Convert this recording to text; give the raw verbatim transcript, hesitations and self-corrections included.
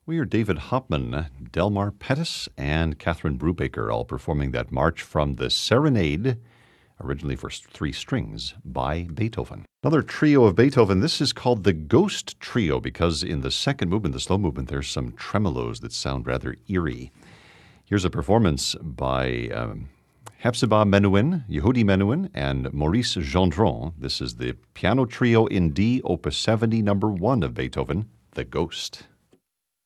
We are David Hopman, Delmar Pettis, and Catherine Brubaker, all performing that march from the Serenade, originally for three strings, by Beethoven. Another trio of Beethoven. This is called the Ghost Trio because in the second movement, the slow movement, there's some tremolos that sound rather eerie. Here's a performance by um, Hepzibah Menuhin, Yehudi Menuhin, and Maurice Gendron. This is the piano trio in D, opus seventy, number one of Beethoven, The Ghost.